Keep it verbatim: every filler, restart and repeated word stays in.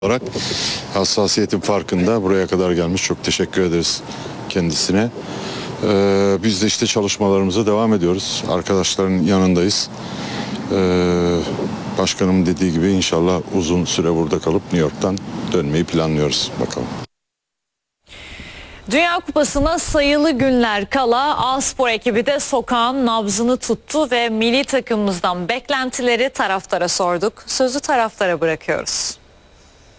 olarak hassasiyetin farkında buraya kadar gelmiş. Çok teşekkür ederiz kendisine. Ee, biz de işte çalışmalarımıza devam ediyoruz. Arkadaşların yanındayız. Ee, başkanım dediği gibi inşallah uzun süre burada kalıp New York'tan dönmeyi planlıyoruz. Bakalım. Dünya Kupası'na sayılı günler kala A-Spor ekibi de sokağın nabzını tuttu ve milli takımımızdan beklentileri taraftara sorduk. Sözü taraftara bırakıyoruz.